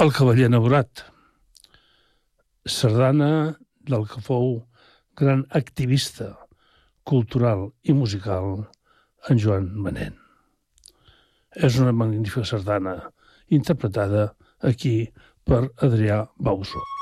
El cavaller enamorat, sardana del que fou gran activista cultural i musical en Joan Manent. És una magnífica sardana interpretada aquí per Adrià Bauso.